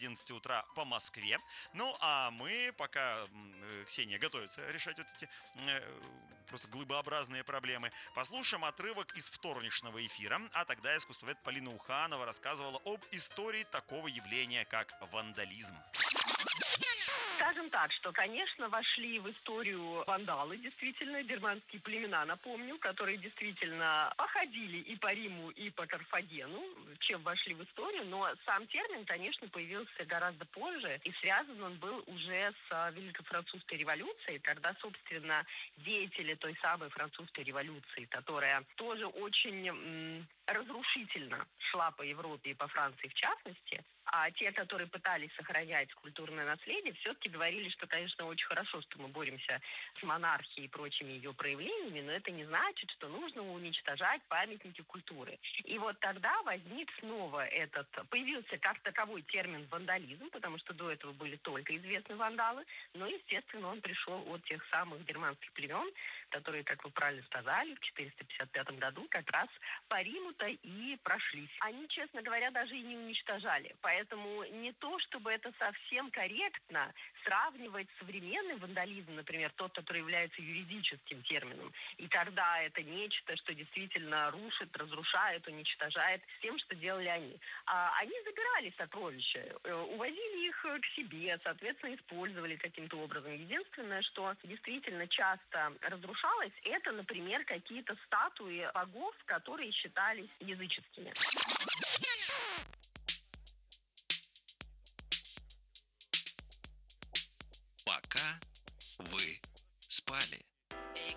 11 утра по Москве. Ну, а мы, пока Ксения готовится решать вот эти просто глыбообразные проблемы, послушаем отрывок из вторничного эфира. А тогда искусствовед Полина Уханова рассказывала об истории такого явления, как вандализм. Скажем так, что, конечно, вошли в историю вандалы, действительно, германские племена, напомню, которые действительно походили и по Риму, и по Карфагену, чем вошли в историю, но сам термин, конечно, появился гораздо позже, и связан он был уже с Великой Французской революцией, когда, собственно, деятели той самой Французской революции, которая тоже очень разрушительно шла по Европе и по Франции в частности, а те, которые пытались сохранять культурное наследие, все-таки говорили, что, конечно, очень хорошо, что мы боремся с монархией и прочими ее проявлениями, но это не значит, что нужно уничтожать памятники культуры. И вот тогда возник снова появился как таковой термин вандализм, потому что до этого были только известны вандалы, но, естественно, он пришел от тех самых германских племен, которые, как вы правильно сказали, в 455 году как раз по Риму-то и прошлись. Они, честно говоря, даже и не уничтожали. Поэтому не то, чтобы это совсем корректно сравнивать современный вандализм, например, тот, который является юридическим термином, и когда это нечто, что действительно рушит, разрушает, уничтожает, с тем, что делали они. Они забирали сокровища, увозили их к себе, соответственно, использовали каким-то образом. Единственное, что действительно часто разрушалось, это, например, какие-то статуи богов, которые считались языческими. Пока вы спали.